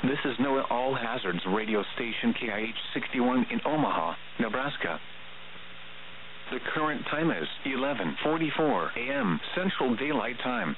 This is NOAA All Hazards radio station KIH 61 in Omaha, Nebraska. The current time is 11:44 a.m. Central Daylight Time.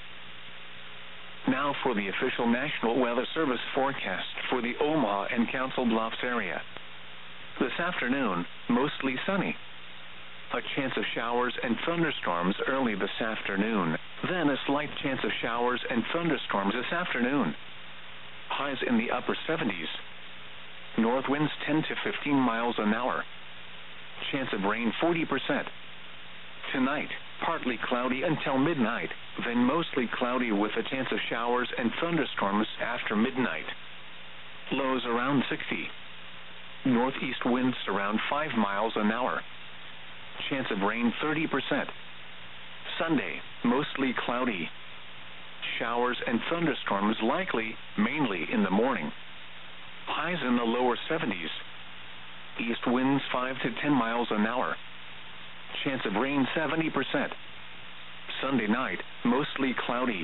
Now for the official National Weather Service forecast for the Omaha and Council Bluffs area. This afternoon, mostly sunny. A chance of showers and thunderstorms early this afternoon, then a slight chance of showers and thunderstorms this afternoon. Highs in the upper 70s. North winds 10 to 15 miles an hour. Chance of rain 40%. Tonight, partly cloudy until midnight, then mostly cloudy with a chance of showers and thunderstorms after midnight. Lows around 60. Northeast winds around 5 miles an hour. Chance of rain 30%. Sunday, mostly cloudy. Showers and thunderstorms likely, mainly in the morning. Highs in the lower 70s. East winds 5 to 10 miles an hour. Chance of rain 70%. Sunday night, mostly cloudy.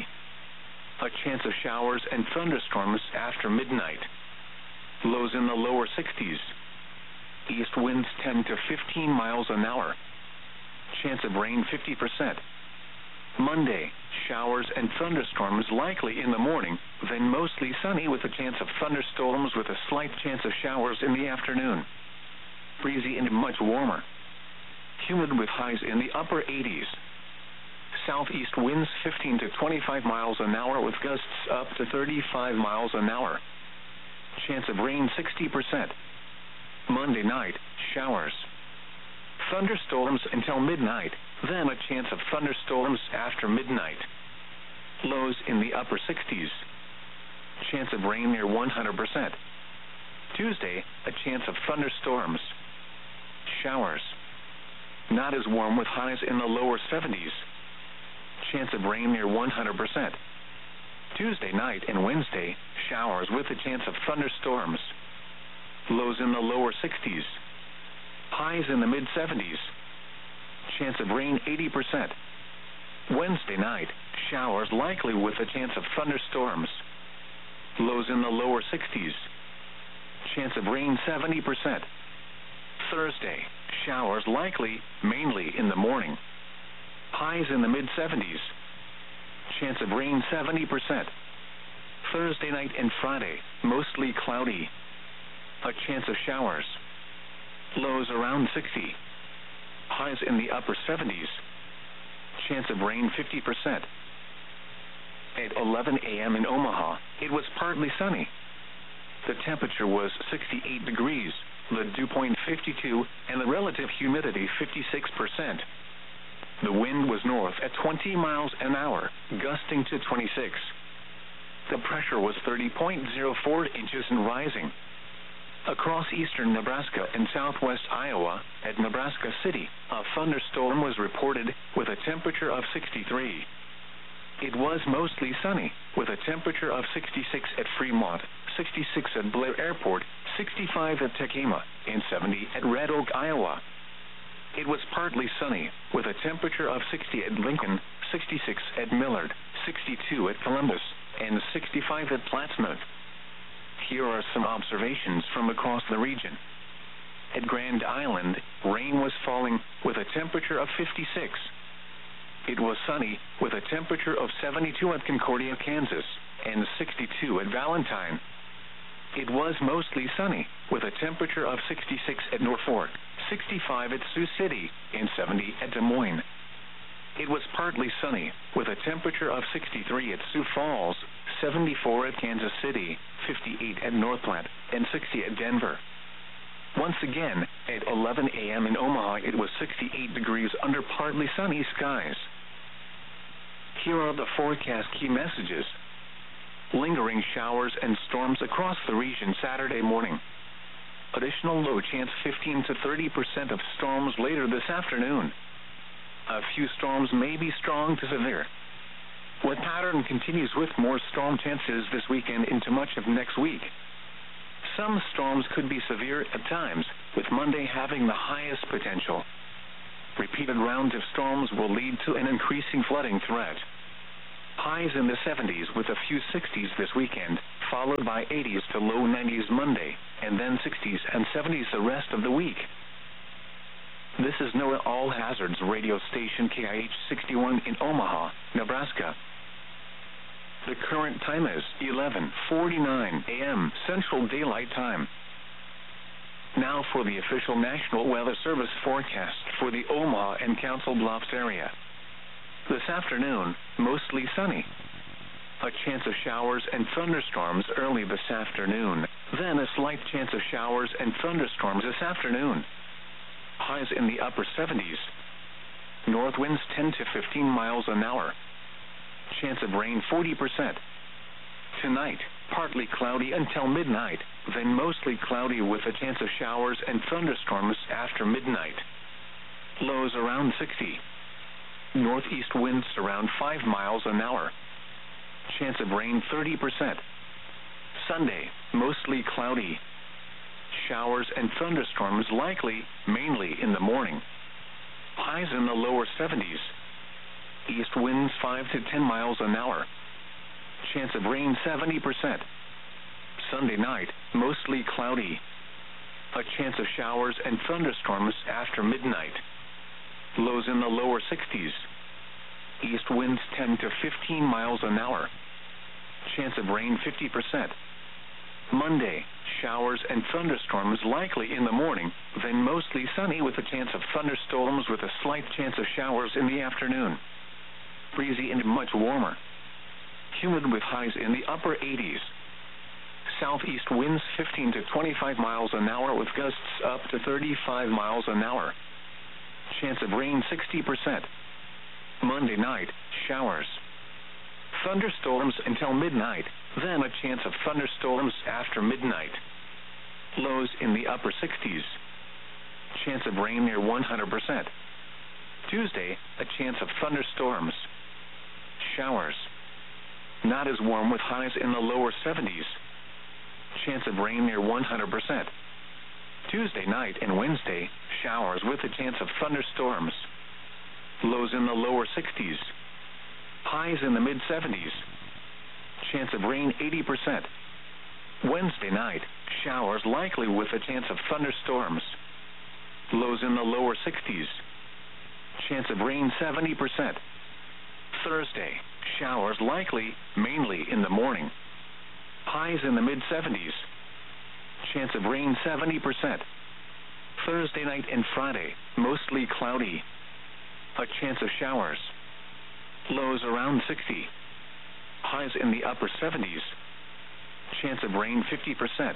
A chance of showers and thunderstorms after midnight. Lows in the lower 60s. East winds 10 to 15 miles an hour. Chance of rain 50%. Monday, showers and thunderstorms likely in the morning, then mostly sunny with a chance of thunderstorms with a slight chance of showers in the afternoon. Breezy and much warmer. Humid with highs in the upper 80s. Southeast winds 15 to 25 miles an hour with gusts up to 35 miles an hour. Chance of rain 60%. Monday night, showers. Thunderstorms until midnight, then a chance of thunderstorms after midnight. Lows in the upper 60s. Chance of rain near 100%. Tuesday, a chance of thunderstorms. Showers. Not as warm with highs in the lower 70s. Chance of rain near 100%. Tuesday night and Wednesday, showers with a chance of thunderstorms. Lows in the lower 60s. Highs in the mid-70s. Chance of rain 80%. Wednesday night, showers likely with a chance of thunderstorms. Lows in the lower 60s. Chance of rain 70%. Thursday, showers likely, mainly in the morning. Highs in the mid-70s. Chance of rain 70%. Thursday night and Friday, mostly cloudy. A chance of showers. Lows around 60. Highs in the upper 70s. Chance of rain 50%. At 11 a.m. in Omaha, it was partly sunny. The temperature was 68 degrees, the dew point 52, and the relative humidity 56%. The wind was north at 20 miles an hour, gusting to 26. The pressure was 30.04 inches and rising. Across eastern Nebraska and southwest Iowa, at Nebraska City, a thunderstorm was reported with a temperature of 63. It was mostly sunny, with a temperature of 66 at Fremont, 66 at Blair Airport, 65 at Tekema, and 70 at Red Oak, Iowa. It was partly sunny, with a temperature of 60 at Lincoln, 66 at Millard, 62 at Columbus, and 65 at Plattsmouth. Here are some observations from across the region. At Grand Island, rain was falling with a temperature of 56. It was sunny with a temperature of 72 at Concordia, Kansas, and 62 at Valentine. It was mostly sunny with a temperature of 66 at Norfolk, 65 at Sioux City, and 70 at Des Moines. It was partly sunny with a temperature of 63 at Sioux Falls, 74 at Kansas City, 58 at North Platte, and 60 at Denver. Once again, at 11 a.m. in Omaha, it was 68 degrees under partly sunny skies. Here are the forecast key messages. Lingering showers and storms across the region Saturday morning. Additional low chance 15 to 30% of storms later this afternoon. A few storms may be strong to severe. Wet pattern continues with more storm chances this weekend into much of next week. Some storms could be severe at times, with Monday having the highest potential. Repeated rounds of storms will lead to an increasing flooding threat. Highs in the 70s with a few 60s this weekend, followed by 80s to low 90s Monday, and then 60s and 70s the rest of the week. This is NOAA All Hazards radio station KIH 61 in Omaha, Nebraska. The current time is 11:49 a.m. Central Daylight Time. Now for the official National Weather Service forecast for the Omaha and Council Bluffs area. This afternoon, mostly sunny. A chance of showers and thunderstorms early this afternoon, then a slight chance of showers and thunderstorms this afternoon. Highs in the upper 70s. North winds 10 to 15 miles an hour. Chance of rain 40%. Tonight, partly cloudy until midnight, then mostly cloudy with a chance of showers and thunderstorms after midnight. Lows around 60. Northeast winds around 5 miles an hour. Chance of rain 30%. Sunday, mostly cloudy. Showers and thunderstorms likely, mainly in the morning. Highs in the lower 70s. East winds 5 to 10 miles an hour. Chance of rain 70%. Sunday night, mostly cloudy. A chance of showers and thunderstorms after midnight. Lows in the lower 60s. East winds 10 to 15 miles an hour. Chance of rain 50%. Monday, showers and thunderstorms likely in the morning, then mostly sunny with a chance of thunderstorms with a slight chance of showers in the afternoon. Breezy and much warmer. Humid with highs in the upper 80s. Southeast winds 15 to 25 miles an hour with gusts up to 35 miles an hour. Chance of rain 60%. Monday night, showers. Thunderstorms until midnight, then a chance of thunderstorms after midnight. Lows in the upper 60s. Chance of rain near 100%. Tuesday, a chance of thunderstorms. Showers. Not as warm with highs in the lower 70s. Chance of rain near 100%. Tuesday night and Wednesday, showers with a chance of thunderstorms. Lows in the lower 60s. Highs in the mid-70s. Chance of rain 80%. Wednesday night, showers likely with a chance of thunderstorms. Lows in the lower 60s. Chance of rain 70%. Thursday, showers likely, mainly in the morning. Highs in the mid-70s. Chance of rain 70%. Thursday night and Friday, mostly cloudy. A chance of showers. Lows around 60. Highs in the upper 70s. Chance of rain 50%.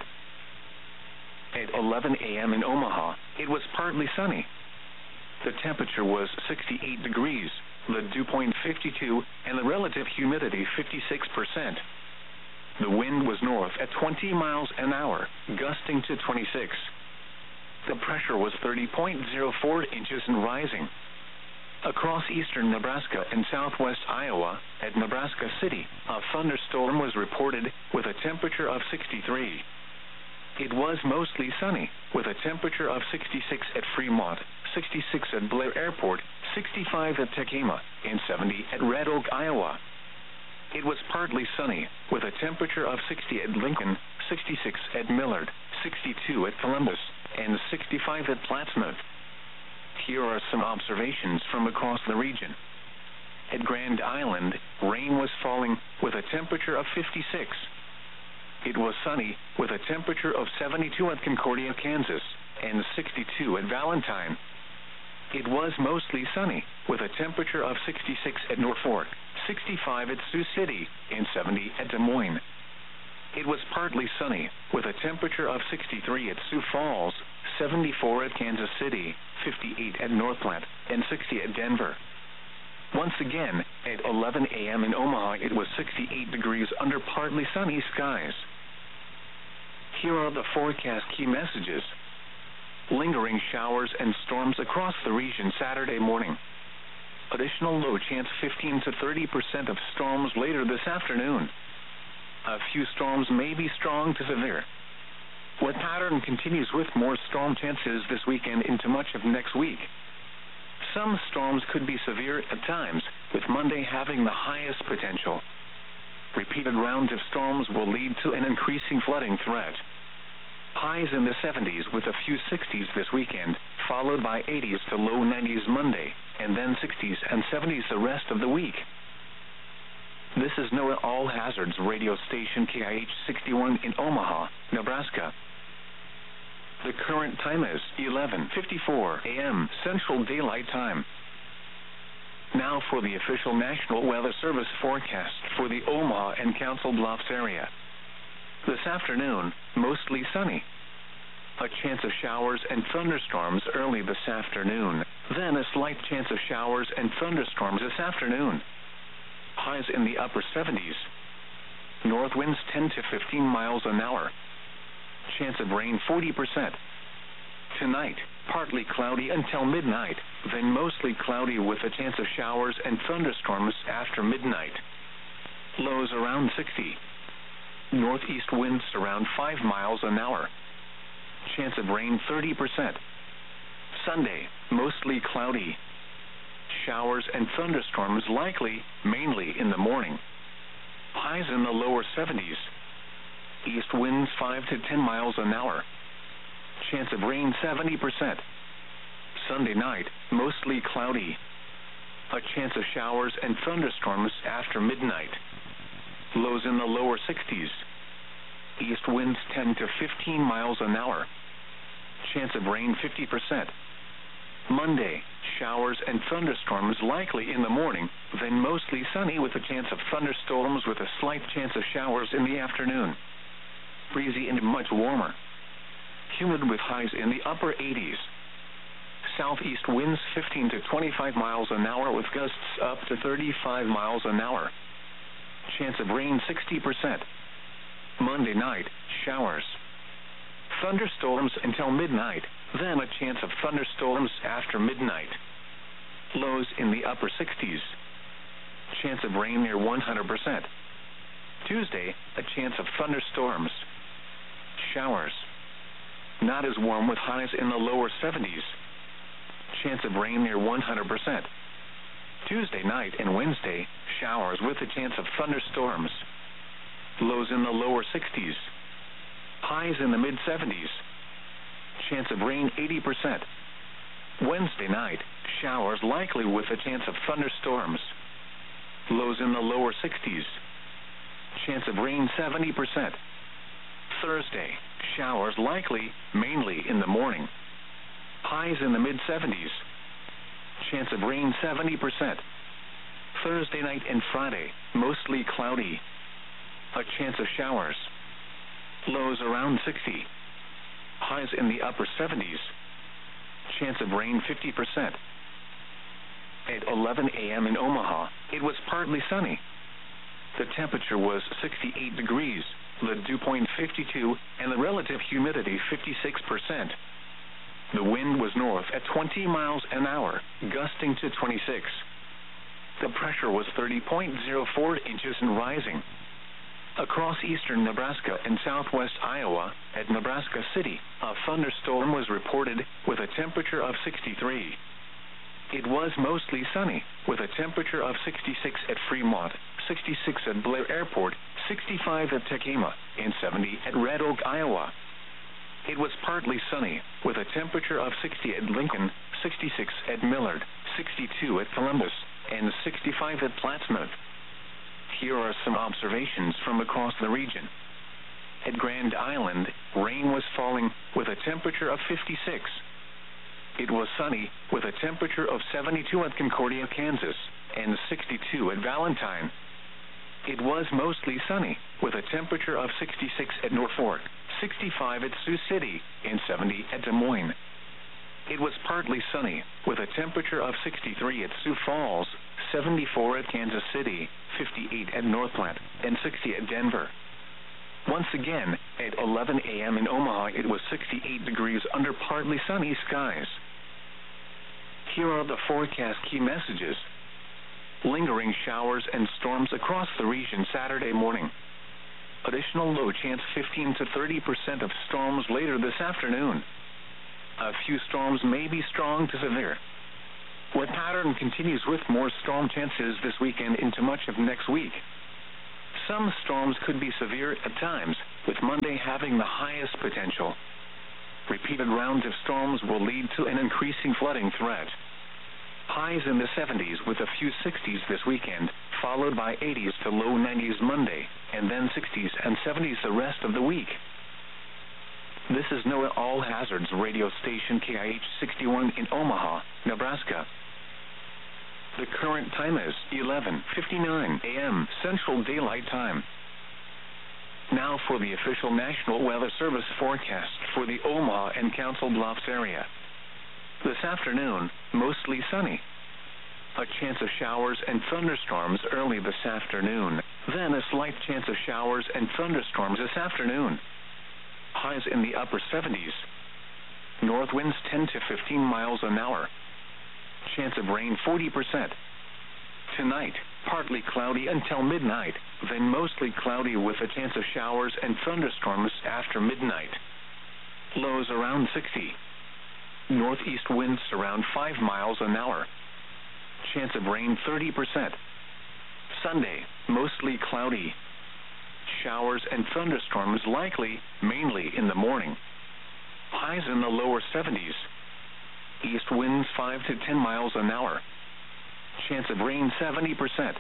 At 11 a.m. in Omaha, it was partly sunny. The temperature was 68 degrees, the dew point 52, and the relative humidity 56%. The wind was north at 20 miles an hour, gusting to 26. The pressure was 30.04 inches and rising. Across eastern Nebraska and southwest Iowa, at Nebraska City, a thunderstorm was reported with a temperature of 63. It was mostly sunny, with a temperature of 66 at Fremont, 66 at Blair Airport, 65 at Tekema, and 70 at Red Oak, Iowa. It was partly sunny, with a temperature of 60 at Lincoln, 66 at Millard, 62 at Columbus, and 65 at Plattsmouth. Here are some observations from across the region. At Grand Island, rain was falling with a temperature of 56. It was sunny with a temperature of 72 at Concordia, Kansas, and 62 at Valentine. It was mostly sunny with a temperature of 66 at Norfolk, 65 at Sioux City, and 70 at Des Moines. It was partly sunny with a temperature of 63 at Sioux Falls, 74 at Kansas City, 58 at North Platte, and 60 at Denver. Once again, at 11 a.m. in Omaha, it was 68 degrees under partly sunny skies. Here are the forecast key messages. Lingering showers and storms across the region Saturday morning. Additional low chance 15 to 30% of storms later this afternoon. A few storms may be strong to severe. Wet pattern continues with more storm chances this weekend into much of next week. Some storms could be severe at times, with Monday having the highest potential. Repeated rounds of storms will lead to an increasing flooding threat. Highs in the 70s with a few 60s this weekend, followed by 80s to low 90s Monday, and then 60s and 70s the rest of the week. This is NOAA All Hazards radio station KIH 61 in Omaha, Nebraska. The current time is 11:54 a.m. Central Daylight Time. Now for the official National Weather Service forecast for the Omaha and Council Bluffs area. This afternoon, mostly sunny. A chance of showers and thunderstorms early this afternoon. Then a slight chance of showers and thunderstorms this afternoon. Highs in the upper 70s. North winds 10 to 15 miles an hour. Chance of rain 40%. Tonight, partly cloudy until midnight, then mostly cloudy with a chance of showers and thunderstorms after midnight. Lows around 60. Northeast winds around 5 miles an hour. Chance of rain 30%. Sunday, mostly cloudy. Showers and thunderstorms likely, mainly in the morning. Highs in the lower 70s. East winds 5 to 10 miles an hour. Chance of rain 70%. Sunday night, mostly cloudy. A chance of showers and thunderstorms after midnight. Lows in the lower 60s. East winds 10 to 15 miles an hour. Chance of rain 50%. Monday, showers and thunderstorms likely in the morning, then mostly sunny with a chance of thunderstorms with a slight chance of showers in the afternoon. Breezy and much warmer. Humid with highs in the upper 80s. Southeast winds 15 to 25 miles an hour with gusts up to 35 miles an hour. Chance of rain 60%. Monday night, showers. Thunderstorms until midnight, then a chance of thunderstorms after midnight. Lows in the upper 60s. Chance of rain near 100%. Tuesday, a chance of thunderstorms. Showers. Not as warm with highs in the lower 70s. Chance of rain near 100%. Tuesday night and Wednesday, showers with a chance of thunderstorms. Lows in the lower 60s. Highs in the mid-70s. Chance of rain 80%. Wednesday night, showers likely with a chance of thunderstorms. Lows in the lower 60s. Chance of rain 70%. Thursday, showers likely, mainly in the morning. Highs in the mid-70s. Chance of rain 70%. Thursday night and Friday, mostly cloudy. A chance of showers. Lows around 60. Highs in the upper 70s. Chance of rain 50%. At 11 a.m. in Omaha, it was partly sunny. The temperature was 68 degrees, the dew point 52, and the relative humidity 56%. The wind was north at 20 miles an hour, gusting to 26. The pressure was 30.04 inches and rising. Across eastern Nebraska and southwest Iowa, at Nebraska City, a thunderstorm was reported with a temperature of 63. It was mostly sunny, with a temperature of 66 at Fremont, 66 at Blair Airport, 65 at Tekema, and 70 at Red Oak, Iowa. It was partly sunny, with a temperature of 60 at Lincoln, 66 at Millard, 62 at Columbus, and 65 at Plattsmouth. Here are some observations from across the region. At Grand Island, rain was falling with a temperature of 56. It was sunny with a temperature of 72 at Concordia, Kansas, and 62 at Valentine. It was mostly sunny with a temperature of 66 at Norfolk, 65 at Sioux City, and 70 at Des Moines. It was partly sunny with a temperature of 63 at Sioux Falls, 74 at Kansas City, 58 at North Platte, and 60 at Denver. Once again, at 11 a.m. in Omaha, it was 68 degrees under partly sunny skies. Here are the forecast key messages. Lingering showers and storms across the region Saturday morning. Additional low chance 15 to 30% of storms later this afternoon. A few storms may be strong to severe. Wet pattern continues with more storm chances this weekend into much of next week. Some storms could be severe at times, with Monday having the highest potential. Repeated rounds of storms will lead to an increasing flooding threat. Highs in the 70s with a few 60s this weekend, followed by 80s to low 90s Monday, and then 60s and 70s the rest of the week. This is NOAA All Hazards radio station KIH 61 in Omaha, Nebraska. The current time is 11:59 a.m. Central Daylight Time. Now for the official National Weather Service forecast for the Omaha and Council Bluffs area. This afternoon, mostly sunny. A chance of showers and thunderstorms early this afternoon. Then a slight chance of showers and thunderstorms this afternoon. Highs in the upper 70s. North winds 10 to 15 miles an hour. Chance of rain 40%. Tonight, partly cloudy until midnight, then mostly cloudy with a chance of showers and thunderstorms after midnight. Lows around 60. Northeast winds around 5 miles an hour. Chance of rain 30%. Sunday, mostly cloudy. Showers and thunderstorms likely, mainly in the morning. Highs in the lower 70s. East winds 5 to 10 miles an hour. Chance of rain 70%.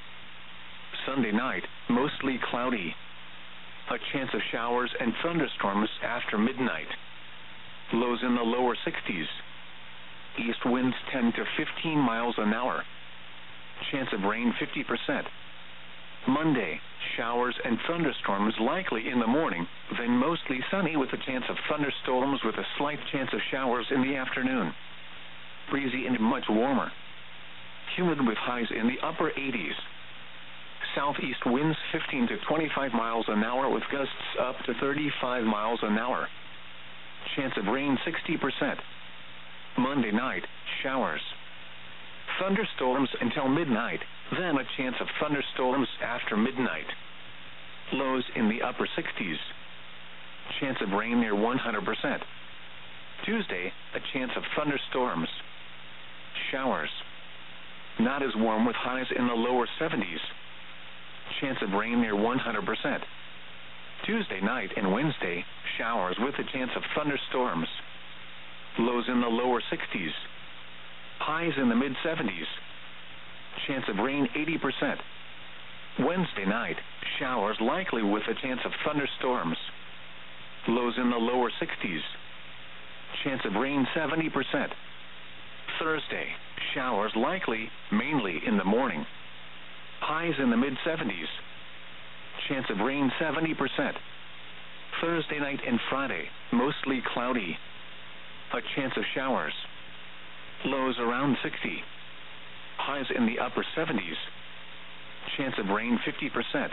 Sunday night, mostly cloudy. A chance of showers and thunderstorms after midnight. Lows in the lower 60s. East winds 10 to 15 miles an hour. Chance of rain 50%. Monday, showers and thunderstorms likely in the morning, then mostly sunny with a chance of thunderstorms with a slight chance of showers in the afternoon. Breezy and much warmer. Humid with highs in the upper 80s. Southeast winds 15 to 25 miles an hour with gusts up to 35 miles an hour. Chance of rain 60%. Monday night, showers. Thunderstorms until midnight, then a chance of thunderstorms after midnight. Lows in the upper 60s. Chance of rain near 100%. Tuesday, a chance of thunderstorms. Showers. Not as warm with highs in the lower 70s. Chance of rain near 100%. Tuesday night and Wednesday, showers with a chance of thunderstorms. Lows in the lower 60s. Highs in the mid-70s. Chance of rain 80%. Wednesday night, showers likely with a chance of thunderstorms. Lows in the lower 60s. Chance of rain 70%. Thursday, showers likely, mainly in the morning. Highs in the mid-70s. Chance of rain 70%. Thursday night and Friday, mostly cloudy. A chance of showers. Lows around 60. Highs in the upper 70s. Chance of rain 50%.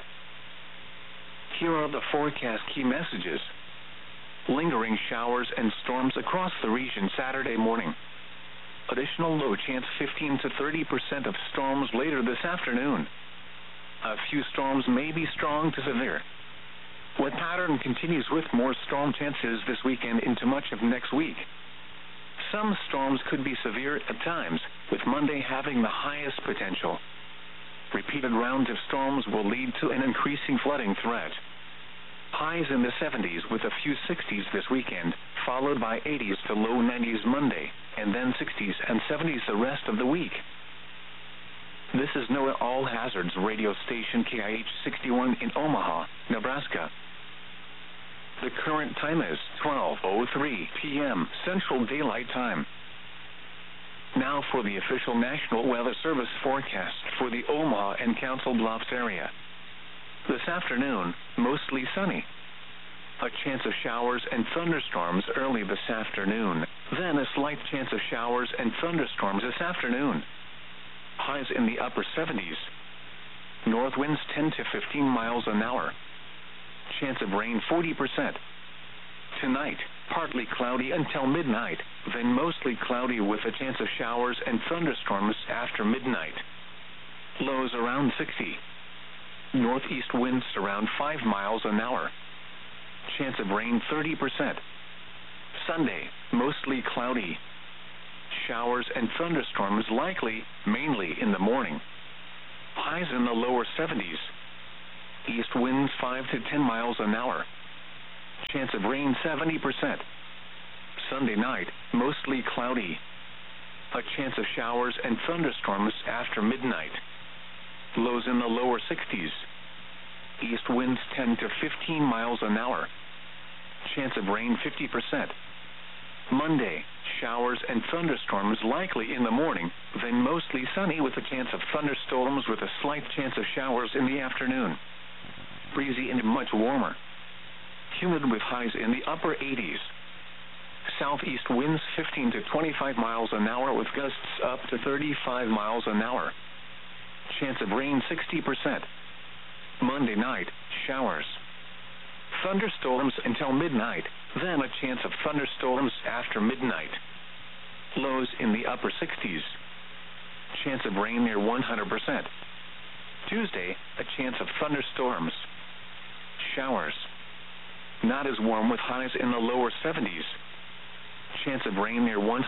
Here are the forecast key messages. Lingering showers and storms across the region Saturday morning. Additional low chance 15 to 30% of storms later this afternoon. A few storms may be strong to severe. Wet pattern continues with more storm chances this weekend into much of next week. Some storms could be severe at times, with Monday having the highest potential. Repeated rounds of storms will lead to an increasing flooding threat. Highs in the 70s with a few 60s this weekend, followed by 80s to low 90s Monday, and then 60s and 70s the rest of the week. This is NOAA All Hazards radio station KIH 61 in Omaha, Nebraska. The current time is 12:03 p.m. Central Daylight Time. Now for the official National Weather Service forecast for the Omaha and Council Bluffs area. This afternoon, mostly sunny. A chance of showers and thunderstorms early this afternoon, then a slight chance of showers and thunderstorms this afternoon. Highs in the upper 70s. North winds 10 to 15 miles an hour. Chance of rain 40%. Tonight, partly cloudy until midnight, then mostly cloudy with a chance of showers and thunderstorms after midnight. Lows around 60. Northeast winds around 5 miles an hour. Chance of rain 30%. Sunday, mostly cloudy. showers and thunderstorms likely, mainly in the morning. Highs in the lower 70s. East winds 5 to 10 miles an hour. Chance of rain 70%. Sunday night, mostly cloudy. A chance of showers and thunderstorms after midnight. Lows in the lower 60s. East winds 10 to 15 miles an hour. Chance of rain 50%. Monday, showers and thunderstorms likely in the morning, then mostly sunny with a chance of thunderstorms with a slight chance of showers in the afternoon. Breezy and much warmer. Humid with highs in the upper 80s. Southeast winds 15 to 25 miles an hour with gusts up to 35 miles an hour. Chance of rain 60%. Monday night, showers. Thunderstorms until midnight, then a chance of thunderstorms after midnight. Lows in the upper 60s. Chance of rain near 100%. Tuesday, a chance of thunderstorms. Showers. Not as warm with highs in the lower 70s. Chance of rain near 100%.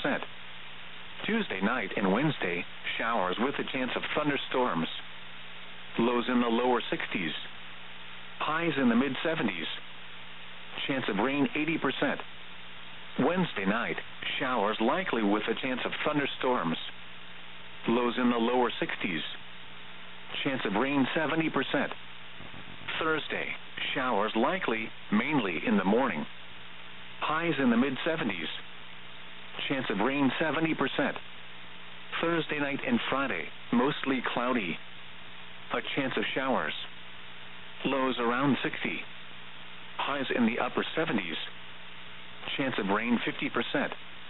Tuesday night and Wednesday, showers with a chance of thunderstorms. Lows in the lower 60s. Highs in the mid-70s. Chance of rain 80%. Wednesday night, showers likely with a chance of thunderstorms. Lows in the lower 60s. Chance of rain 70%. Thursday, showers likely, mainly in the morning. Highs in the mid-70s. Chance of rain 70%. Thursday night and Friday, mostly cloudy. A chance of showers. Lows around 60. Highs in the upper 70s. Chance of rain 50%.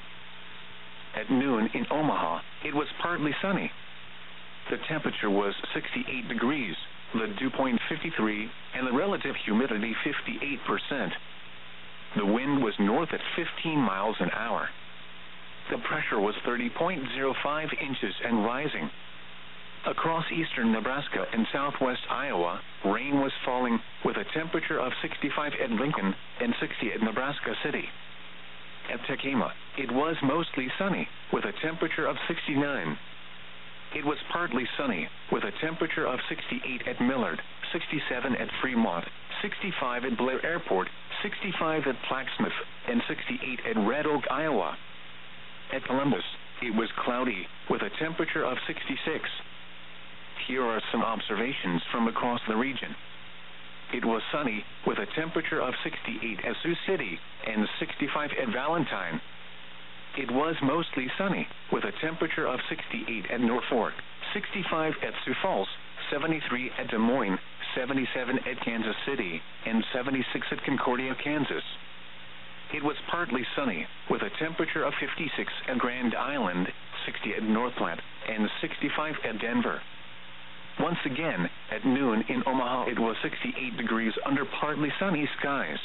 At noon in Omaha, it was partly sunny. The temperature was 68 degrees, the dew point 53, and the relative humidity 58%. The wind was north at 15 miles an hour. The pressure was 30.05 inches and rising. Across eastern Nebraska and southwest Iowa, rain was falling with a temperature of 65 at Lincoln and 60 at Nebraska City. At Tekamah, it was mostly sunny with a temperature of 69. It was partly sunny with a temperature of 68 at Millard, 67 at Fremont, 65 at Blair Airport, 65 at Plaquemine, and 68 at Red Oak, Iowa. At Columbus, it was cloudy with a temperature of 66. Here are some observations from across the region. It was sunny with a temperature of 68 at Sioux City and 65 at Valentine. It was mostly sunny with a temperature of 68 at Norfolk, 65 at Sioux Falls, 73 at Des Moines, 77 at Kansas City, and 76 at Concordia, Kansas. It was partly sunny with a temperature of 56 at Grand Island, 60 at Northland, and 65 at Denver. Once again, at noon in Omaha, it was 68 degrees under partly sunny skies.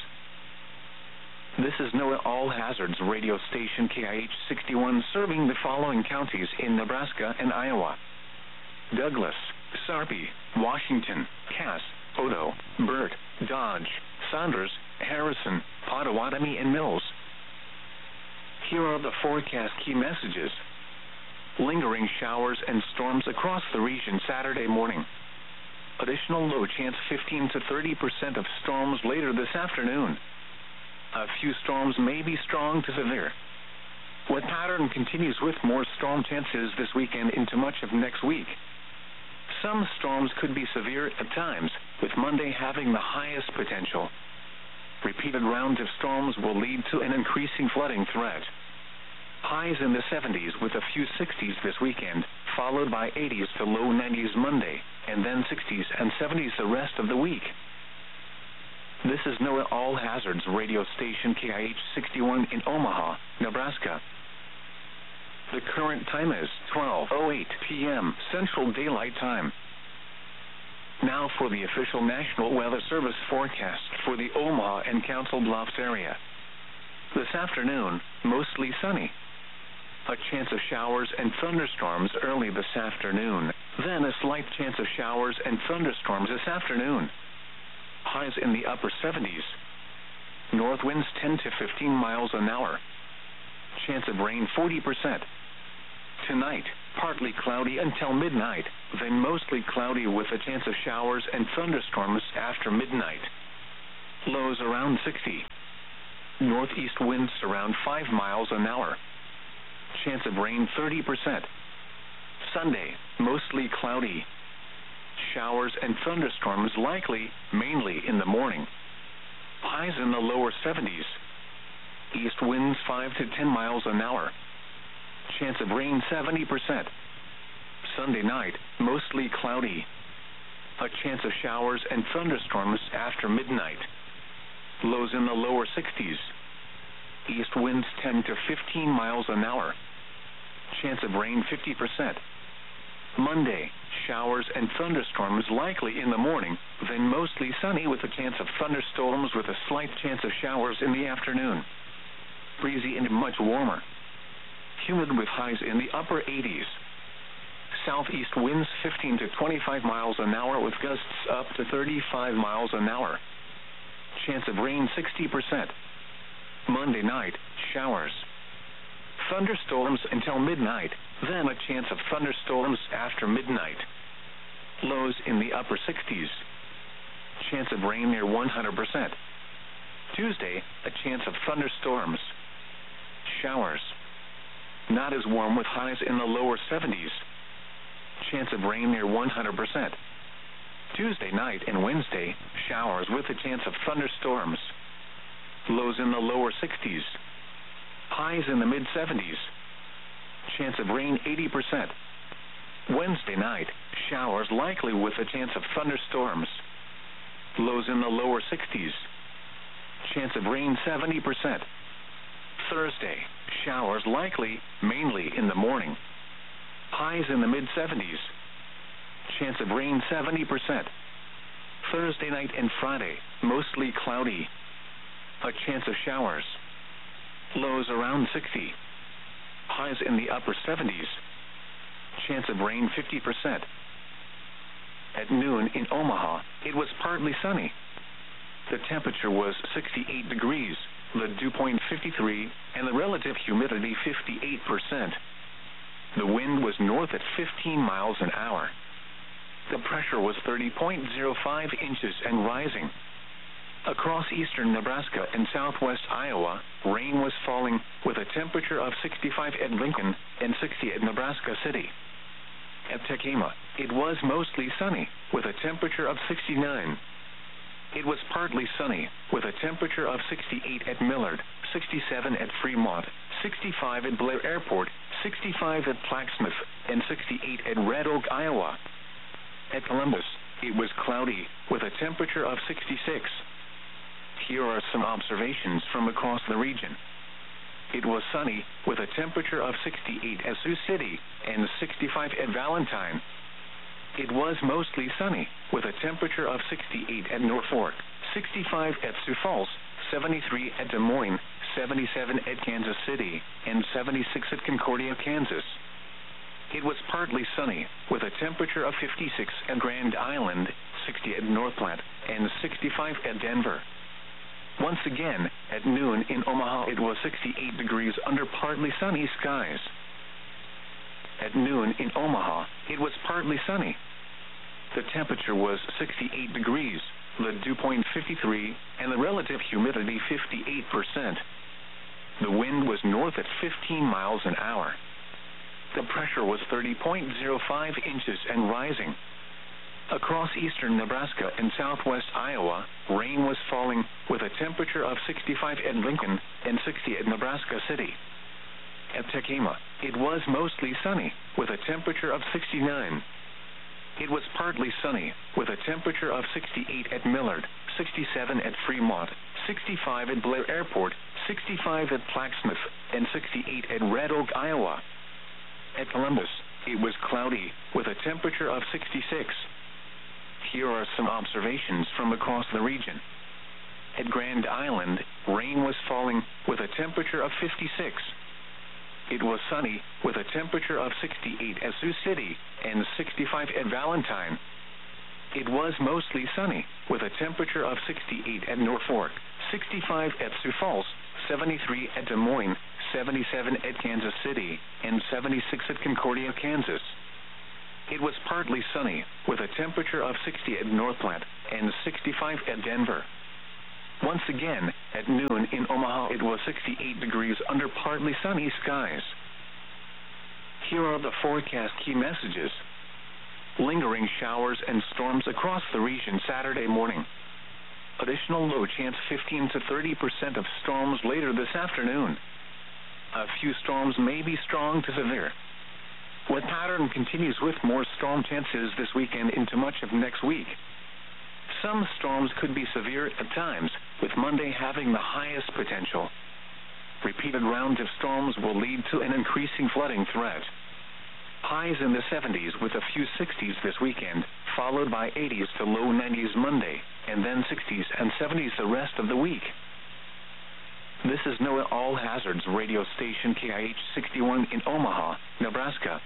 This is NOAA All Hazards radio station KIH 61 serving the following counties in Nebraska and Iowa: Douglas, Sarpy, Washington, Cass, Odo, Burt, Dodge, Saunders, Harrison, Pottawatomie, and Mills. Here are the forecast key messages. Lingering showers and storms across the region Saturday morning. Additional low chance 15 to 30% of storms later this afternoon. A few storms may be strong to severe. Wet pattern continues with more storm chances this weekend into much of next week. Some storms could be severe at times, with Monday having the highest potential. Repeated rounds of storms will lead to an increasing flooding threat. Highs in the 70s with a few 60s this weekend, followed by 80s to low 90s Monday, and then 60s and 70s the rest of the week. This is NOAA All Hazards radio station KIH 61 in Omaha, Nebraska. The current time is 12:08 p.m. Central Daylight Time. Now for the official National Weather Service forecast for the Omaha and Council Bluffs area. This afternoon, mostly sunny. A chance of showers and thunderstorms early this afternoon, then a slight chance of showers and thunderstorms this afternoon. Highs in the upper 70s. North winds 10 to 15 miles an hour. Chance of rain 40%. Tonight, partly cloudy until midnight, then mostly cloudy with a chance of showers and thunderstorms after midnight. Lows around 60. Northeast winds around 5 miles an hour. Chance of rain 30%. Sunday, mostly cloudy. Showers and thunderstorms likely, mainly in the morning. Highs in the lower 70s. East winds 5 to 10 miles an hour. Chance of rain 70%. Sunday night, mostly cloudy. A chance of showers and thunderstorms after midnight. Lows in the lower 60s. East winds 10 to 15 miles an hour. Chance of rain 50%. Monday, showers and thunderstorms likely in the morning, then mostly sunny with a chance of thunderstorms with a slight chance of showers in the afternoon. Breezy and much warmer. Humid with highs in the upper 80s. Southeast winds 15 to 25 miles an hour with gusts up to 35 miles an hour. Chance of rain 60%. Monday night, showers. Thunderstorms until midnight, then a chance of thunderstorms after midnight. Lows in the upper 60s. Chance of rain near 100%. Tuesday, a chance of thunderstorms. Showers. Not as warm with highs in the lower 70s. Chance of rain near 100%. Tuesday night and Wednesday, showers with a chance of thunderstorms. Lows in the lower 60s. Highs in the mid-70s. Chance of rain 80%. Wednesday night, showers likely with a chance of thunderstorms. Lows in the lower 60s. Chance of rain 70%. Thursday, showers likely, mainly in the morning. Highs in the mid-70s. Chance of rain 70%. Thursday night and Friday, mostly cloudy. A chance of showers. Lows around 60. Highs in the upper 70s. Chance of rain 50%. At noon in Omaha, it was partly sunny. The temperature was 68 degrees, the dew point 53, and the relative humidity 58%. The wind was north at 15 miles an hour. The pressure was 30.05 inches and rising. Across eastern Nebraska and southwest Iowa, rain was falling with a temperature of 65 at Lincoln and 60 at Nebraska City. At Tekamah, it was mostly sunny with a temperature of 69. It was partly sunny with a temperature of 68 at Millard, 67 at Fremont, 65 at Blair Airport, 65 at Plaquemine, and 68 at Red Oak, Iowa. At Columbus, it was cloudy with a temperature of 66. Here are some observations from across the region. It was sunny with a temperature of 68 at Sioux City and 65 at Valentine. It was mostly sunny with a temperature of 68 at Norfolk, 65 at Sioux Falls, 73 at Des Moines, 77 at Kansas City, and 76 at Concordia, Kansas. It was partly sunny with a temperature of 56 at Grand Island, 60 at North Platte, and 65 at Denver. Once again, at noon in Omaha, it was 68 degrees under partly sunny skies. At noon in Omaha, it was partly sunny. The temperature was 68 degrees, the dew point 53, and the relative humidity 58%. The wind was north at 15 miles an hour. The pressure was 30.05 inches and rising. Across eastern Nebraska and southwest Iowa, rain was falling with a temperature of 65 at Lincoln and 60 at Nebraska City. At Tekamah, it was mostly sunny with a temperature of 69. It was partly sunny with a temperature of 68 at Millard, 67 at Fremont, 65 at Blair Airport, 65 at Plaquemine, and 68 at Red Oak, Iowa. At Columbus, it was cloudy with a temperature of 66. Here are some observations from across the region. At Grand Island, rain was falling with a temperature of 56. It was sunny with a temperature of 68 at Sioux City and 65 at Valentine. It was mostly sunny with a temperature of 68 at Norfolk, 65 at Sioux Falls, 73 at Des Moines, 77 at Kansas City, and 76 at Concordia, Kansas. It was partly sunny, with a temperature of 60 at Northplant and 65 at Denver. Once again, at noon in Omaha, it was 68 degrees under partly sunny skies. Here are the forecast key messages. Lingering showers and storms across the region Saturday morning. Additional low chance 15 to 30% of storms later this afternoon. A few storms may be strong to severe. Wet pattern continues with more storm chances this weekend into much of next week. Some storms could be severe at times, with Monday having the highest potential. Repeated rounds of storms will lead to an increasing flooding threat. Highs in the 70s with a few 60s this weekend, followed by 80s to low 90s Monday, and then 60s and 70s the rest of the week. This is NOAA All Hazards radio station KIH 61 in Omaha, Nebraska.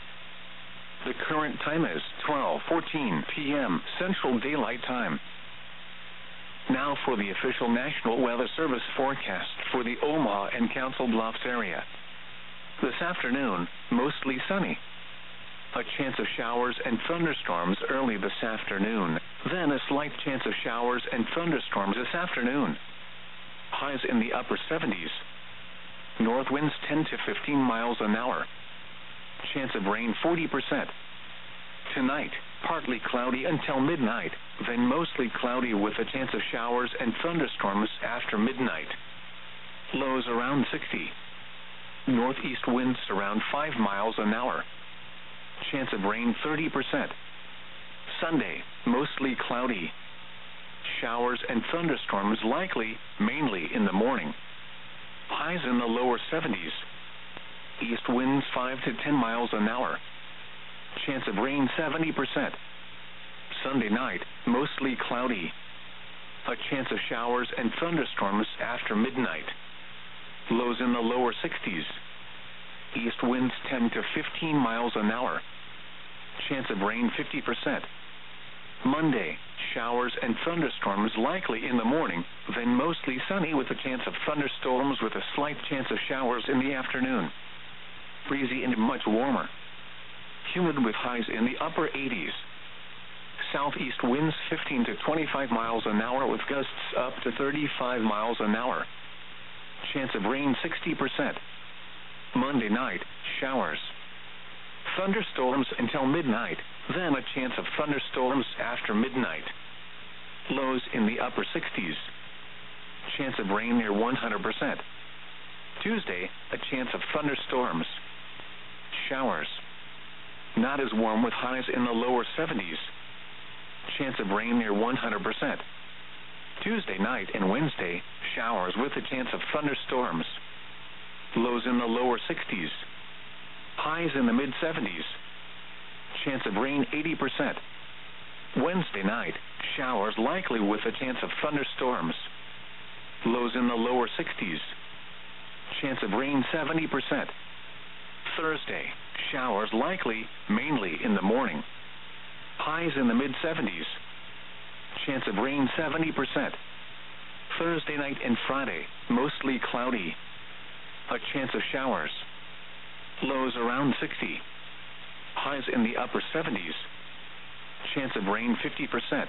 The current time is 12:14 p.m. Central Daylight Time. Now for the official National Weather Service forecast for the Omaha and Council Bluffs area. This afternoon, mostly sunny. A chance of showers and thunderstorms early this afternoon, then a slight chance of showers and thunderstorms this afternoon. Highs in the upper 70s. North winds 10 to 15 miles an hour. Chance of rain 40%. Tonight, partly cloudy until midnight, then mostly cloudy with a chance of showers and thunderstorms after midnight. Lows around 60. Northeast winds around 5 miles an hour. Chance of rain 30%. Sunday, mostly cloudy. Showers and thunderstorms likely, mainly in the morning. Highs in the lower 70s. East winds 5 to 10 miles an hour. Chance of rain 70%. Sunday night, mostly cloudy. A chance of showers and thunderstorms after midnight. Lows in the lower 60s. East winds 10 to 15 miles an hour. Chance of rain 50%. Monday, showers and thunderstorms likely in the morning, then mostly sunny with a chance of thunderstorms with a slight chance of showers in the afternoon. Breezy and much warmer. Humid with highs in the upper 80s. Southeast winds 15 to 25 miles an hour with gusts up to 35 miles an hour. Chance of rain 60%. Monday night, showers. Thunderstorms until midnight, then a chance of thunderstorms after midnight. Lows in the upper 60s. Chance of rain near 100%. Tuesday, a chance of thunderstorms. Showers. Not as warm with highs in the lower 70s. Chance of rain near 100%. Tuesday night and Wednesday, showers with a chance of thunderstorms. Lows in the lower 60s. Highs in the mid-70s. Chance of rain 80%. Wednesday night, showers likely with a chance of thunderstorms. Lows in the lower 60s. Chance of rain 70%. Thursday, showers likely, mainly in the morning. Highs in the mid-70s. Chance of rain 70%. Thursday night and Friday, mostly cloudy. A chance of showers. Lows around 60. Highs in the upper 70s. Chance of rain 50%.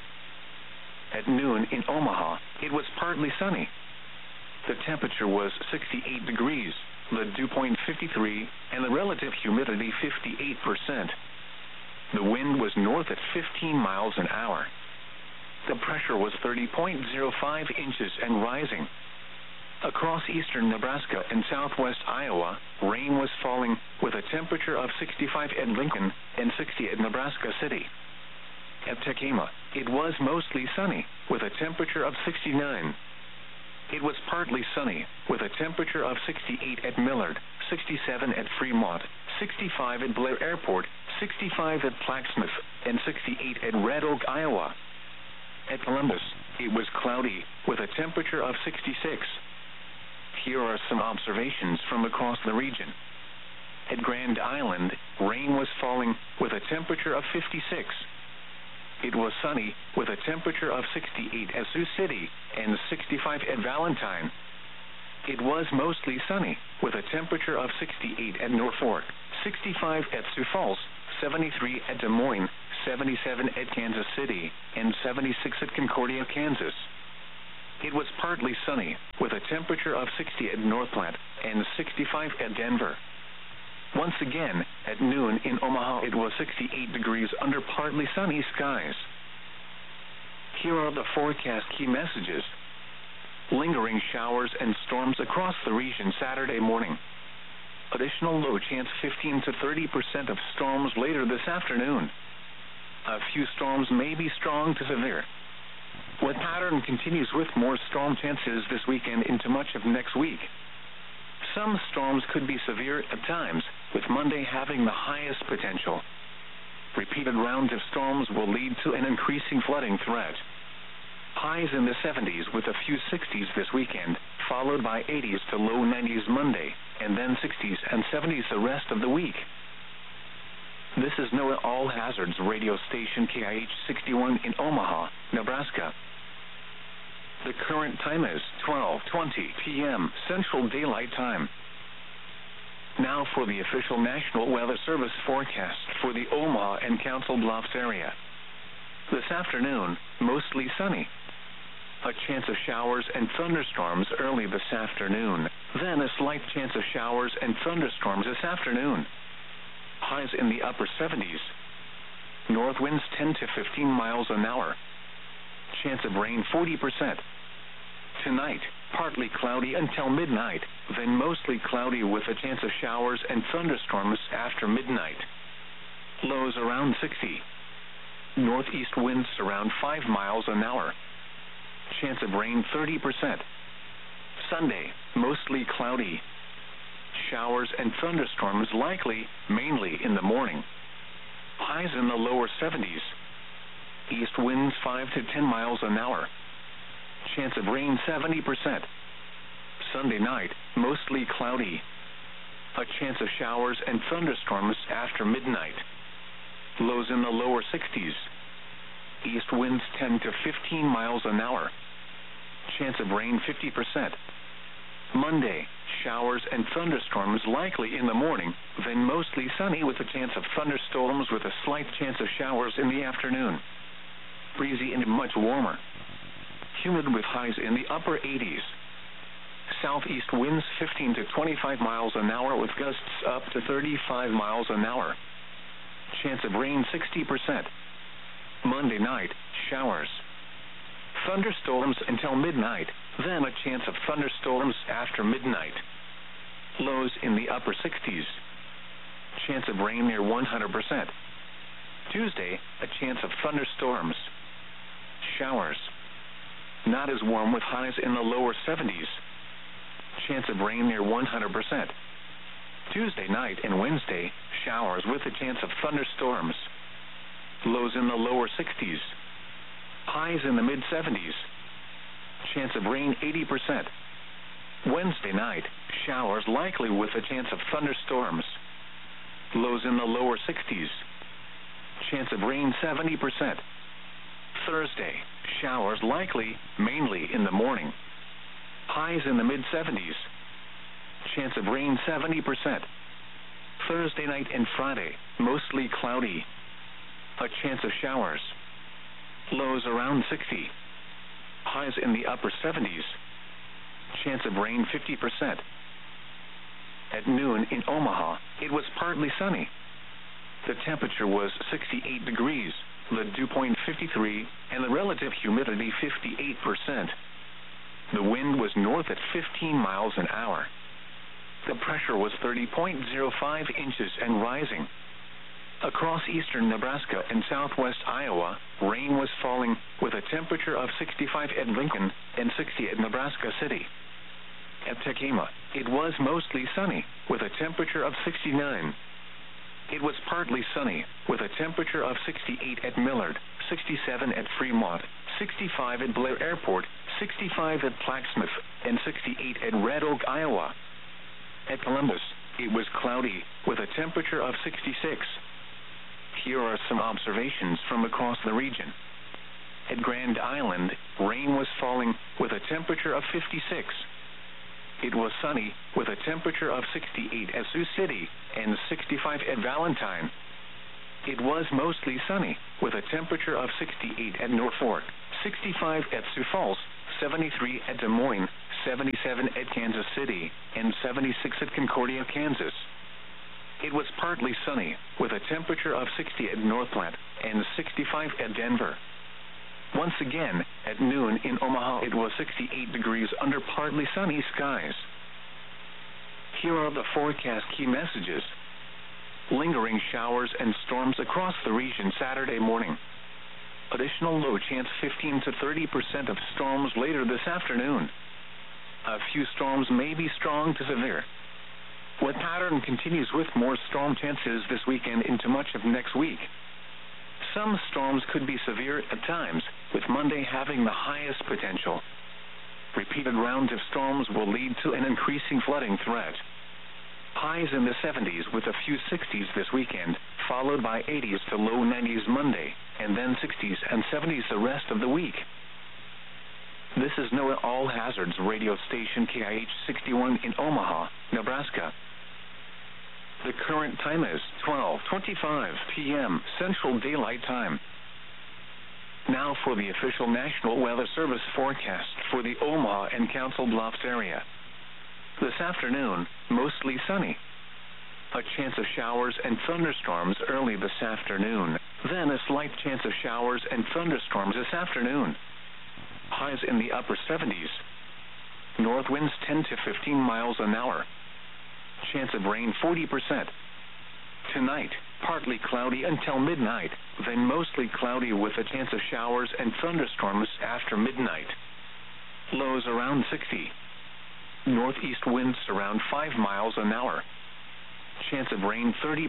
At noon in Omaha, it was partly sunny. The temperature was 68 degrees, the dew point 53, and the relative humidity 58%. The wind was north at 15 miles an hour. The pressure was 30.05 inches and rising. Across eastern Nebraska and southwest Iowa, rain was falling with a temperature of 65 at Lincoln and 60 at Nebraska City. At Tekamah, it was mostly sunny with a temperature of 69. It was partly sunny with a temperature of 68 at Millard, 67 at Fremont, 65 at Blair Airport, 65 at Plaquemine, and 68 at Red Oak, Iowa. At Columbus, it was cloudy with a temperature of 66. Here are some observations from across the region. At Grand Island, rain was falling with a temperature of 56. It was sunny with a temperature of 68 at Sioux City and 65 at Valentine. it was mostly sunny, with a temperature of 68 at Norfolk, 65 at Sioux Falls, 73 at Des Moines, 77 at Kansas City, and 76 at Concordia, Kansas. It was partly sunny, with a temperature of 60 at North Platte and 65 at Denver. Once again, at noon in Omaha it was 68 degrees under partly sunny skies. Here are the forecast key messages. Lingering showers and storms across the region Saturday morning. Additional low chance 15 to 30% of storms later this afternoon. A few storms may be strong to severe. Wet pattern continues with more storm chances this weekend into much of next week. Some storms could be severe at times, with Monday having the highest potential. Repeated rounds of storms will lead to an increasing flooding threat. Highs in the 70s with a few 60s this weekend, followed by 80s to low 90s Monday, and then 60s and 70s the rest of the week. This is NOAA All Hazards radio station KIH 61 in Omaha, Nebraska. The current time is 12:20 p.m. Central Daylight Time. Now for the official National Weather Service forecast for the Omaha and Council Bluffs area. This afternoon, mostly sunny. A chance of showers and thunderstorms early this afternoon, then a slight chance of showers and thunderstorms this afternoon. Highs in the upper 70s. North winds 10 to 15 miles an hour. Chance of rain 40%. Tonight, partly cloudy until midnight, then mostly cloudy with a chance of showers and thunderstorms after midnight. Lows around 60. Northeast winds around 5 miles an hour. Chance of rain 30%. Sunday, mostly cloudy. Showers and thunderstorms likely, mainly in the morning. Highs in the lower 70s. East winds 5 to 10 miles an hour. Chance of rain 70%. Sunday night, mostly cloudy. A chance of showers and thunderstorms after midnight. Lows in the lower 60s. East winds 10 to 15 miles an hour. Chance of rain 50%. Monday, showers and thunderstorms likely in the morning, then mostly sunny with a chance of thunderstorms with a slight chance of showers in the afternoon. Breezy and much warmer. Humid with highs in the upper 80s. Southeast winds 15 to 25 miles an hour with gusts up to 35 miles an hour. Chance of rain 60%. Monday night, showers. Thunderstorms until midnight, then a chance of thunderstorms after midnight. Lows in the upper 60s. Chance of rain near 100%. Tuesday, a chance of thunderstorms. Showers. Not as warm with highs in the lower 70s. Chance of rain near 100%. Tuesday night and Wednesday, showers with a chance of thunderstorms. Lows in the lower 60s. Highs in the mid-70s. Chance of rain 80%. Wednesday night, showers likely with a chance of thunderstorms. Lows in the lower 60s. Chance of rain 70%. Thursday, showers likely, mainly in the morning. Highs in the mid-70s. Chance of rain 70%. Thursday night and Friday, mostly cloudy. A chance of showers. Lows around 60. Highs in the upper 70s. Chance of rain 50%. At noon in Omaha, it was partly sunny. The temperature was 68 degrees, the dew point 53, and the relative humidity 58%. The wind was north at 15 miles an hour. The pressure was 30.05 inches and rising. Across eastern Nebraska and southwest Iowa, rain was falling with a temperature of 65 at Lincoln and 60 at Nebraska City. At Tekamah, it was mostly sunny with a temperature of 69. It was partly sunny with a temperature of 68 at Millard, 67 at Fremont, 65 at Blair Airport, 65 at Plaquemine, and 68 at Red Oak, Iowa. At Columbus, it was cloudy with a temperature of 66. Here are some observations from across the region. At Grand Island, rain was falling with a temperature of 56. it was sunny, with a temperature of 68 at Sioux City and 65 at Valentine. It was mostly sunny, with a temperature of 68 at Norfolk, 65 at Sioux Falls, 73 at Des Moines, 77 at Kansas City, and 76 at Concordia, Kansas. It was partly sunny, with a temperature of 60 at North Platte and 65 at Denver. Once again, at noon in Omaha it was 68 degrees under partly sunny skies. Here are the forecast key messages. Lingering showers and storms across the region Saturday morning. Additional low chance 15 to 30% of storms later this afternoon. A few storms may be strong to severe. Wet pattern continues with more storm chances this weekend into much of next week. Some storms could be severe at times, with Monday having the highest potential. Repeated rounds of storms will lead to an increasing flooding threat. Highs in the 70s with a few 60s this weekend, followed by 80s to low 90s Monday, and then 60s and 70s the rest of the week. This is NOAA All Hazards radio station KIH 61 in Omaha, Nebraska. The current time is 12:25 p.m. Central Daylight Time. Now for the official National Weather Service forecast for the Omaha and Council Bluffs area. This afternoon, mostly sunny. A chance of showers and thunderstorms early this afternoon, then a slight chance of showers and thunderstorms this afternoon. Highs in the upper 70s. North winds 10 to 15 miles an hour. Chance of rain 40%. Tonight, partly cloudy until midnight, then mostly cloudy with a chance of showers and thunderstorms after midnight. Lows around 60. Northeast winds around 5 miles an hour. Chance of rain 30%.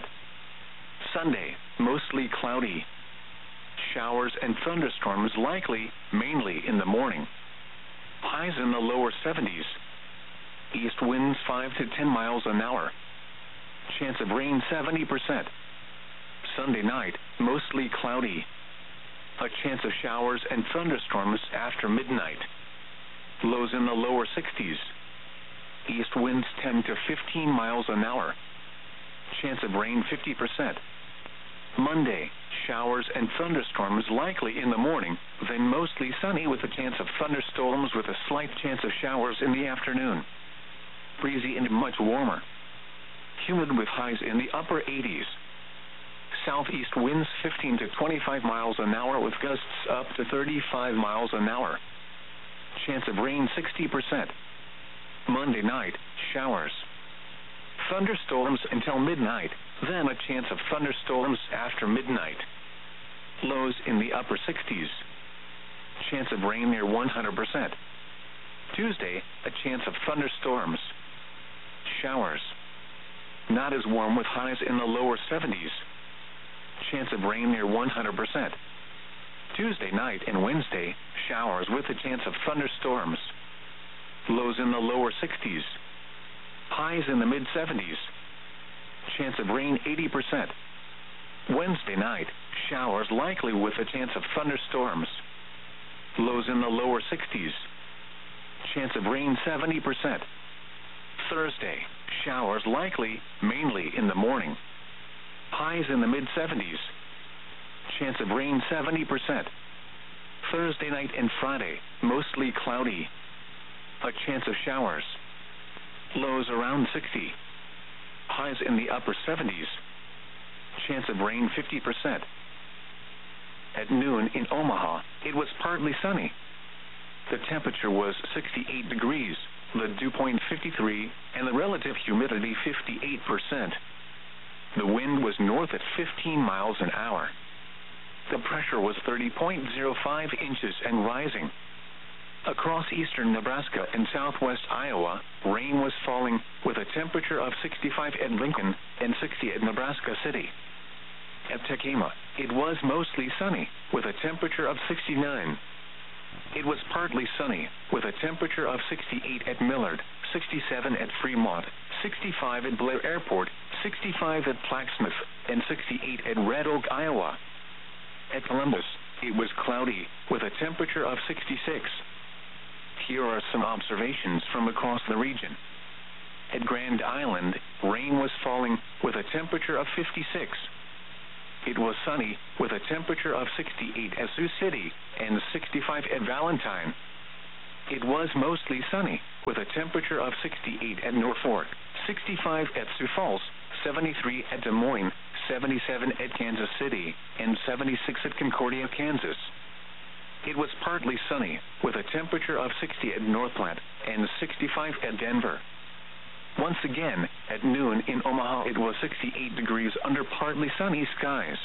Sunday, mostly cloudy. Showers and thunderstorms likely, mainly in the morning. Highs in the lower 70s. East winds 5 to 10 miles an hour. Chance of rain 70%. Sunday night, mostly cloudy. A chance of showers and thunderstorms after midnight. Lows in the lower 60s. East winds 10 to 15 miles an hour. Chance of rain 50%. Monday, showers and thunderstorms likely in the morning, then mostly sunny with a chance of thunderstorms with a slight chance of showers in the afternoon. Breezy and much warmer. Humid with highs in the upper 80s. Southeast winds 15 to 25 miles an hour with gusts up to 35 miles an hour. Chance of rain 60%. Monday night, showers. Thunderstorms until midnight, then a chance of thunderstorms after midnight. Lows in the upper 60s. Chance of rain near 100%. Tuesday, a chance of thunderstorms. Showers. Not as warm with highs in the lower 70s. Chance of rain near 100%. Tuesday night and Wednesday, showers with a chance of thunderstorms. Lows in the lower 60s. Highs in the mid-70s. Chance of rain 80%. Wednesday night, showers likely with a chance of thunderstorms. Lows in the lower 60s. Chance of rain 70%. Thursday, showers likely, mainly in the morning. Highs in the mid-70s. Chance of rain 70%. Thursday night and Friday, mostly cloudy. A chance of showers. Lows around 60. Highs in the upper 70s. Chance of rain 50%. At noon in Omaha, it was partly sunny. The temperature was 68 degrees, the dew point 53, and the relative humidity 58%. The wind was north at 15 miles an hour. The pressure was 30.05 inches and rising. Across eastern Nebraska and southwest Iowa, rain was falling with a temperature of 65 at Lincoln and 60 at Nebraska City. At Tekamah, it was mostly sunny with a temperature of 69. It was partly sunny with a temperature of 68 at Millard, 67 at Fremont, 65 at Blair Airport, 65 at Plaquemine, and 68 at Red Oak, Iowa. At Columbus, it was cloudy with a temperature of 66. Here are some observations from across the region. At Grand Island, rain was falling with a temperature of 56. It was sunny with a temperature of 68 at Sioux City and 65 at Valentine. It was mostly sunny with a temperature of 68 at Norfolk, 65 at Sioux Falls, 73 at Des Moines, 77 at Kansas City, and 76 at Concordia, Kansas. It was partly sunny with a temperature of 60 at North Platte and 65 at Denver. Once again, at noon in Omaha, it was 68 degrees under partly sunny skies.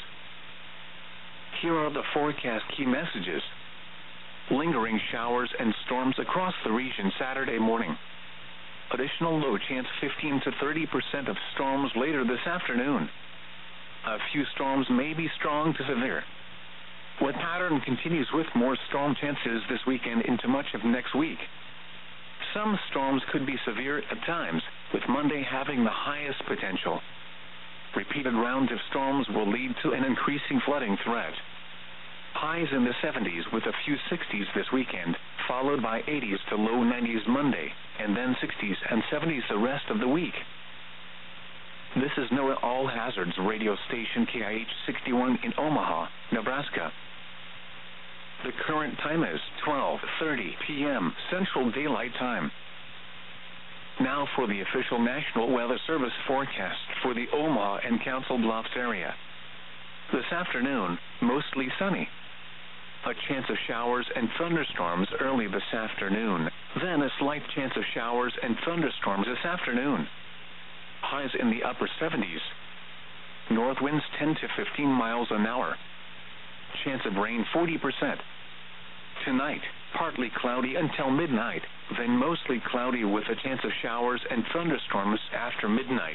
Here are the forecast key messages. Lingering showers and storms across the region Saturday morning. Additional low chance 15 to 30% of storms later this afternoon. A few storms may be strong to severe. What pattern continues with more storm chances this weekend into much of next week. Some storms could be severe at times, with Monday having the highest potential. Repeated rounds of storms will lead to an increasing flooding threat. Highs in the 70s with a few 60s this weekend, followed by 80s to low 90s Monday, and then 60s and 70s the rest of the week. This is NOAA All Hazards radio station KIH 61 in Omaha, Nebraska. The current time is 12:30 p.m. Central Daylight Time. Now for the official National Weather Service forecast for the Omaha and Council Bluffs area. This afternoon, mostly sunny. A chance of showers and thunderstorms early this afternoon, then a slight chance of showers and thunderstorms this afternoon. Highs in the upper 70s. North winds 10 to 15 miles an hour. Chance of rain 40%. Tonight, partly cloudy until midnight, then mostly cloudy with a chance of showers and thunderstorms after midnight.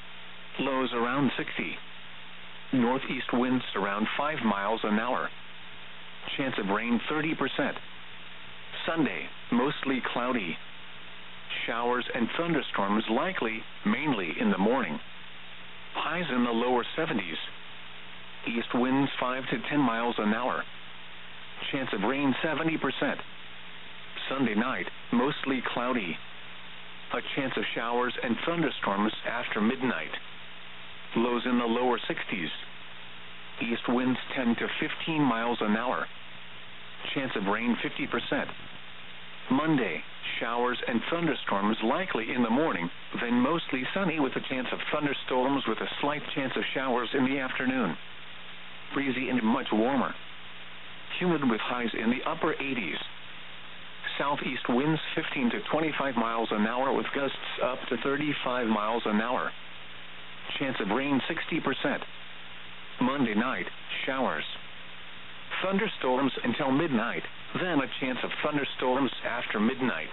Lows around 60. Northeast winds around 5 miles an hour. Chance of rain 30%. Sunday, mostly cloudy. Showers and thunderstorms likely, mainly in the morning. Highs in the lower 70s. East winds 5 to 10 miles an hour. Chance of rain 70%. Sunday night, mostly cloudy. A chance of showers and thunderstorms after midnight. Lows in the lower 60s. East winds 10 to 15 miles an hour. Chance of rain 50%. Monday, showers and thunderstorms likely in the morning, then mostly sunny with a chance of thunderstorms with a slight chance of showers in the afternoon. Breezy and much warmer. Humid with highs in the upper 80s. Southeast winds 15 to 25 miles an hour with gusts up to 35 miles an hour. Chance of rain 60%. Monday night, showers. Thunderstorms until midnight, then a chance of thunderstorms after midnight.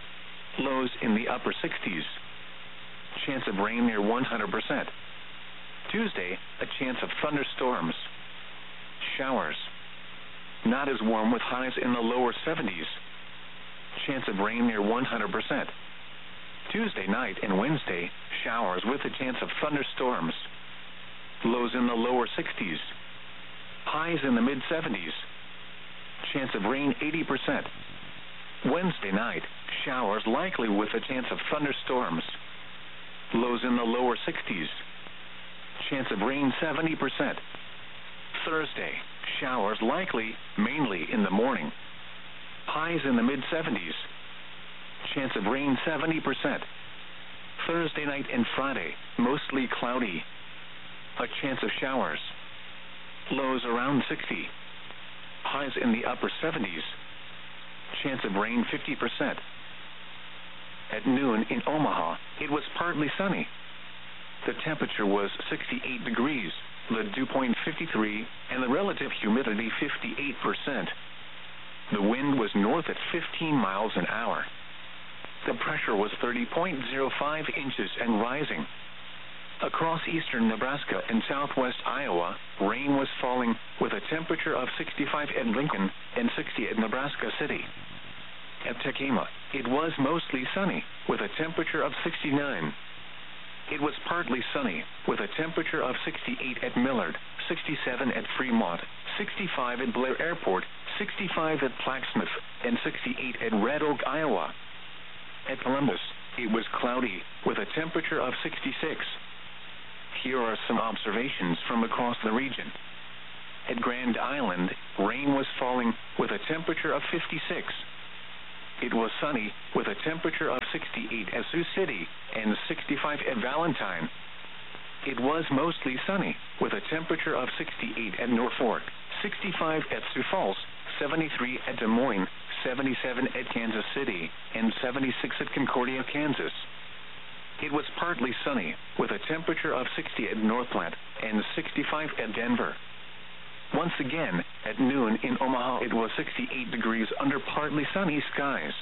Lows in the upper 60s. Chance of rain near 100%. Tuesday, a chance of thunderstorms. Showers. Not as warm with highs in the lower 70s. Chance of rain near 100%. Tuesday night and Wednesday, showers with a chance of thunderstorms. Lows in the lower 60s. Highs in the mid-70s. Chance of rain 80%. Wednesday night, showers likely with a chance of thunderstorms. Lows in the lower 60s. Chance of rain 70%. Thursday, showers likely, mainly in the morning. Highs in the mid-70s. Chance of rain 70%. Thursday night and Friday, mostly cloudy. A chance of showers. Lows around 60. Highs in the upper 70s. Chance of rain 50%. At noon in Omaha, it was partly sunny. The temperature was 68 degrees, the dew point 53, and the relative humidity 58%. The wind was north at 15 miles an hour. The pressure was 30.05 inches and rising. Across eastern Nebraska and southwest Iowa, rain was falling with a temperature of 65 at Lincoln and 60 at Nebraska City. At Tekamah, it was mostly sunny with a temperature of 69. It was partly sunny with a temperature of 68 at Millard, 67 at Fremont, 65 at Blair Airport, 65 at Plaquemine, and 68 at Red Oak, Iowa. At Columbus, it was cloudy, with a temperature of 66. Here are some observations from across the region. At Grand Island, rain was falling, with a temperature of 56. It was sunny, with a temperature of 68 at Sioux City, and 65 at Valentine. It was mostly sunny, with a temperature of 68 at Norfolk, 65 at Sioux Falls, 73 at Des Moines, 77 at Kansas City, and 76 at Concordia, Kansas. It was partly sunny, with a temperature of 60 at North Platte, and 65 at Denver. Once again, at noon in Omaha, it was 68 degrees under partly sunny skies.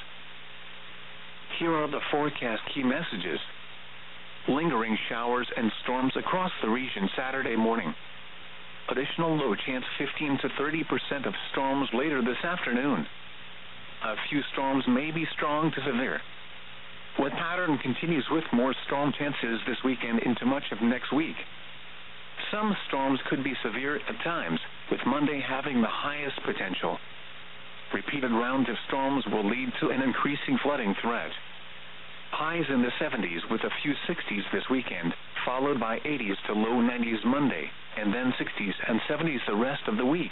Here are the forecast key messages. Lingering showers and storms across the region Saturday morning. Additional low chance 15 to 30% of storms later this afternoon. A few storms may be strong to severe. What pattern continues with more storm chances this weekend into much of next week. Some storms could be severe at times, with Monday having the highest potential. Repeated rounds of storms will lead to an increasing flooding threat. Highs in the 70s with a few 60s this weekend, followed by 80s to low 90s Monday, and then 60s and 70s the rest of the week.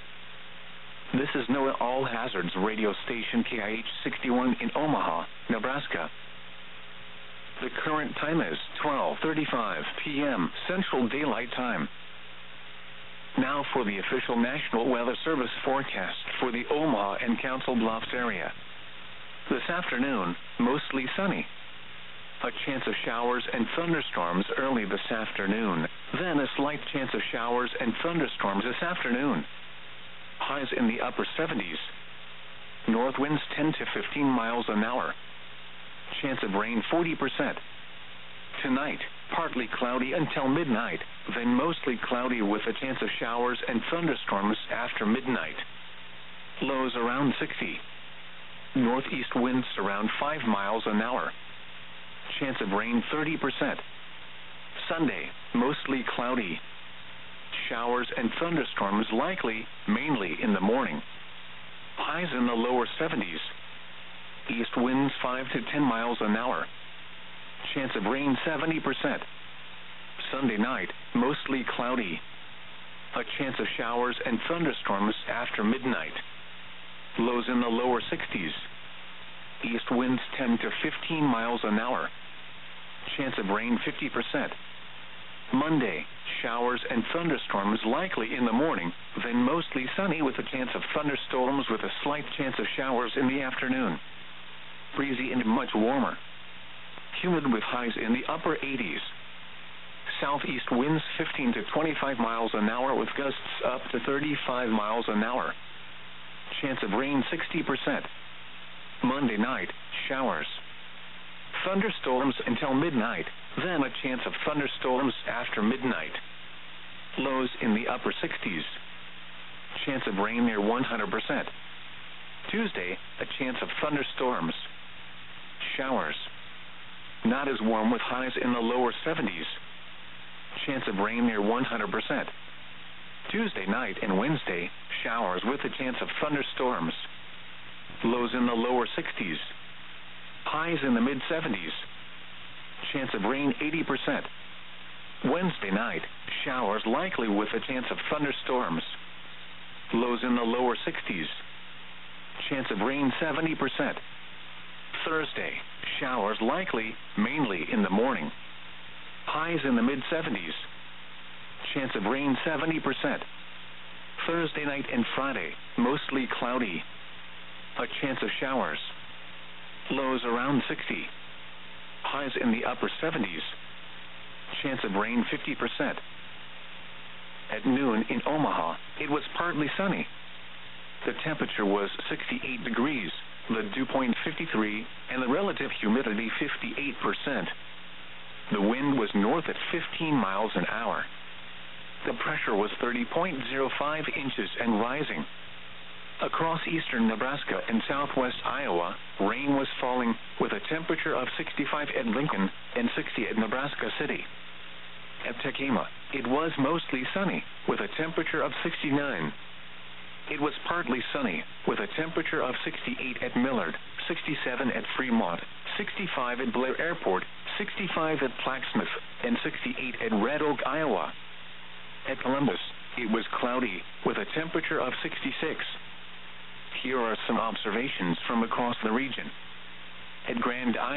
This is NOAA All Hazards radio station KIH 61 in Omaha, Nebraska. The current time is 12:35 p.m. Central Daylight Time. Now for the official National Weather Service forecast for the Omaha and Council Bluffs area. This afternoon, mostly sunny. A chance of showers and thunderstorms early this afternoon, then a slight chance of showers and thunderstorms this afternoon. Highs in the upper 70s. North winds 10 to 15 miles an hour. Chance of rain 40%. Tonight, partly cloudy until midnight, then mostly cloudy with a chance of showers and thunderstorms after midnight. Lows around 60. Northeast winds around 5 miles an hour. Chance of rain 30%. Sunday, mostly cloudy. Showers and thunderstorms likely, mainly in the morning. Highs in the lower 70s. East winds 5 to 10 miles an hour. Chance of rain 70%. Sunday night, mostly cloudy. A chance of showers and thunderstorms after midnight. Lows in the lower 60s. East winds 10 to 15 miles an hour. Chance of rain 50%. Monday, showers and thunderstorms likely in the morning, then mostly sunny with a chance of thunderstorms with a slight chance of showers in the afternoon. Breezy and much warmer. Humid with highs in the upper 80s. Southeast winds 15 to 25 miles an hour with gusts up to 35 miles an hour. Chance of rain 60%. Monday night, showers. Thunderstorms until midnight, then a chance of thunderstorms after midnight. Lows in the upper 60s. Chance of rain near 100%. Tuesday, a chance of thunderstorms. Showers. Not as warm with highs in the lower 70s. Chance of rain near 100%. Tuesday night and Wednesday, showers with a chance of thunderstorms. Lows in the lower 60s. Highs in the mid-70s. Chance of rain 80%. Wednesday night, showers likely with a chance of thunderstorms. Lows in the lower 60s. Chance of rain 70%. Thursday, showers likely, mainly in the morning. Highs in the mid-70s. Chance of rain 70%. Thursday night and Friday, mostly cloudy. A chance of showers. Lows around 60. Highs in the upper 70s. Chance of rain 50%. At noon in Omaha, it was partly sunny. The temperature was 68 degrees, the dew point 53, and the relative humidity 58%. The wind was north at 15 miles an hour. The pressure was 30.05 inches and rising. Across eastern Nebraska and southwest Iowa, rain was falling with a temperature of 65 at Lincoln and 60 at Nebraska City. At Tekamah, it was mostly sunny with a temperature of 69. it was partly sunny, with a temperature of 68 at Millard, 67 at Fremont, 65 at Blair Airport, 65 at Plaquemines, and 68 at Red Oak, Iowa. At Columbus, it was cloudy, with a temperature of 66. Here are some observations from across the region. At Grand Island,